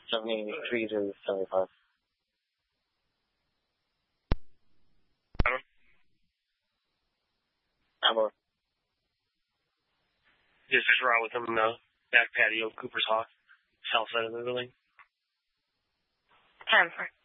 73 to 75. Amber. Just right with them in the back patio, Cooper's Hawk, south side of the building. 10 for